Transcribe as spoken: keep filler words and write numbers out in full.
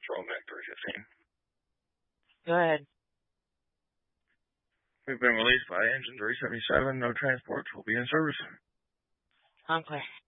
Patrol Mac three fifteen. Go ahead. We've been released by Engine three seventy-seven. No transports will be in service. I'm clear.